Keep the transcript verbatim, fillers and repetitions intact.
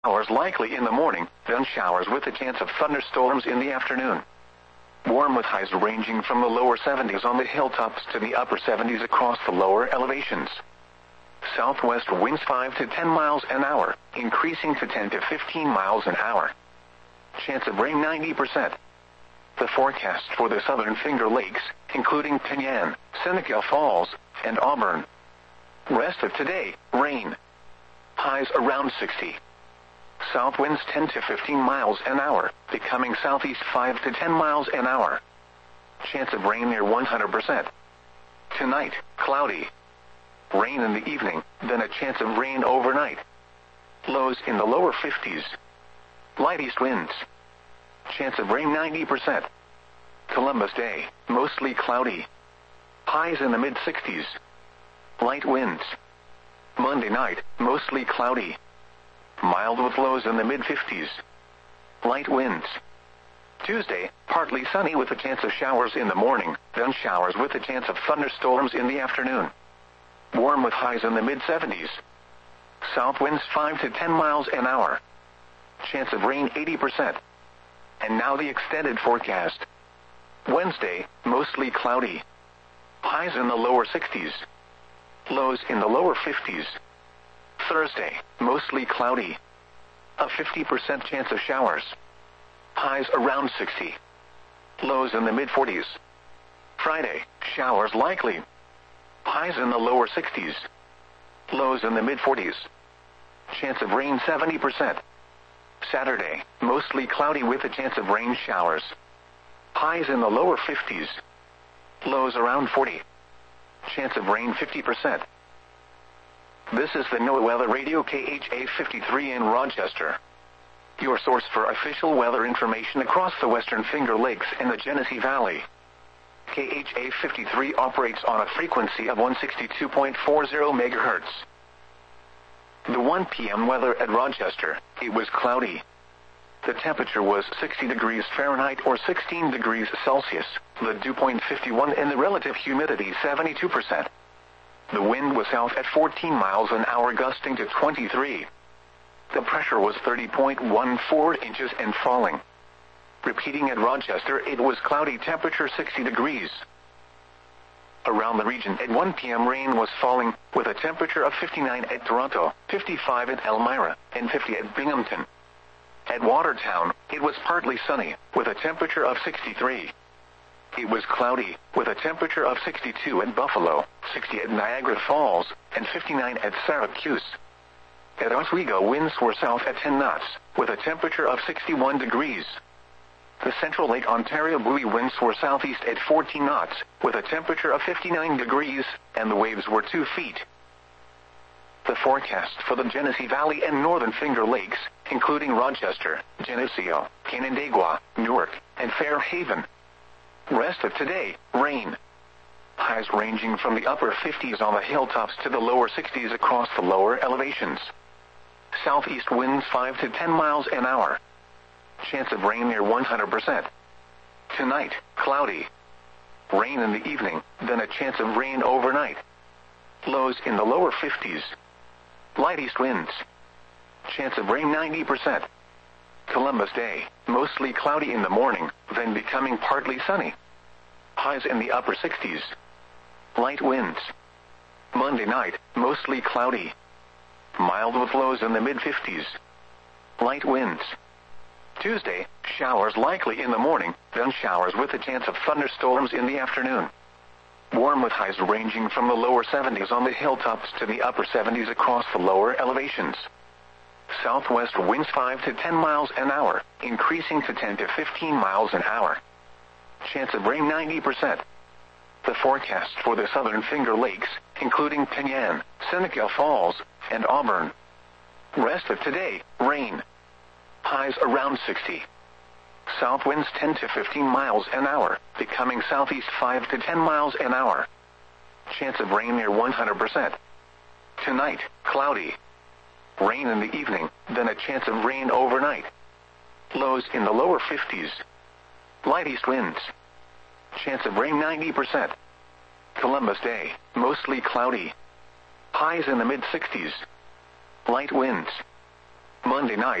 Showers likely in the morning, then showers with a chance of thunderstorms in the afternoon. Warm with highs ranging from the lower seventies on the hilltops to the upper seventies across the lower elevations. Southwest winds five to ten miles an hour, increasing to ten to fifteen miles an hour. Chance of rain ninety percent. The forecast for the southern Finger Lakes, including Penyan, Seneca Falls, and Auburn. Rest of today, rain. Highs around sixty. South winds ten to fifteen miles an hour, becoming southeast five to ten miles an hour. Chance of rain near one hundred percent. Tonight, cloudy. Rain in the evening, then a chance of rain overnight. Lows in the lower fifties. Light east winds. Chance of rain ninety percent. Columbus Day, mostly cloudy. Highs in the mid sixties. Light winds. Monday night, mostly cloudy. Mild with lows in the mid fifties. Light winds. Tuesday, partly sunny with a chance of showers in the morning, then showers with a chance of thunderstorms in the afternoon. Warm with highs in the mid seventies. South winds five to ten miles an hour. Chance of rain eighty percent. And now the extended forecast. Wednesday, mostly cloudy. Highs in the lower sixties. Lows in the lower fifties. Thursday, mostly cloudy. A fifty percent chance of showers. Highs around sixty. Lows in the mid forties. Friday, showers likely. Highs in the lower sixties. Lows in the mid forties. Chance of rain seventy percent. Saturday, mostly cloudy with a chance of rain showers. Highs in the lower fifties. Lows around forty. Chance of rain fifty percent. This is the NOAA Weather Radio K H A fifty-three in Rochester. Your source for official weather information across the Western Finger Lakes and the Genesee Valley. K H A fifty-three operates on a frequency of one sixty-two point four zero megahertz. The one p m weather at Rochester, it was cloudy. The temperature was sixty degrees Fahrenheit or sixteen degrees Celsius, the dew point fifty-one and the relative humidity seventy-two percent. The wind was south at fourteen miles an hour gusting to twenty-three. The pressure was thirty point one four inches and falling. Repeating at Rochester, it was cloudy, temperature sixty degrees. Around the region at one p m rain was falling, with a temperature of fifty-nine at Toronto, fifty-five at Elmira, and fifty at Binghamton. At Watertown, it was partly sunny, with a temperature of sixty-three. It was cloudy, with a temperature of sixty-two at Buffalo, sixty at Niagara Falls, and fifty-nine at Syracuse. At Oswego, winds were south at ten knots, with a temperature of sixty-one degrees. The Central Lake Ontario buoy winds were southeast at fourteen knots, with a temperature of fifty-nine degrees, and the waves were two feet. The forecast for the Genesee Valley and Northern Finger Lakes, including Rochester, Geneseo, Canandaigua, Newark, and Fairhaven. Rest of today, rain. Highs ranging from the upper fifties on the hilltops to the lower sixties across the lower elevations. Southeast winds five to ten miles an hour. Chance of rain near one hundred percent. Tonight, cloudy. Rain in the evening, then a chance of rain overnight. Lows in the lower fifties. Light east winds. Chance of rain ninety percent. Columbus Day, mostly cloudy in the morning, then becoming partly sunny. Highs in the upper sixties. Light winds. Monday night, mostly cloudy. Mild with lows in the mid fifties. Light winds. Tuesday, showers likely in the morning, then showers with a chance of thunderstorms in the afternoon. Warm with highs ranging from the lower seventies on the hilltops to the upper seventies across the lower elevations. Southwest winds five to ten miles an hour, increasing to ten to fifteen miles an hour. Chance of rain ninety percent. The forecast for the southern Finger Lakes, including Penyan, Seneca Falls, and Auburn. Rest of today, rain. Highs around sixty. South winds ten to fifteen miles an hour, becoming southeast five to ten miles an hour. Chance of rain near one hundred percent. Tonight, cloudy. Rain in the evening, then a chance of rain overnight. Lows in the lower fifties. Light east winds. Chance of rain ninety percent. Columbus Day, mostly cloudy. Highs in the mid sixties. Light winds. Monday night,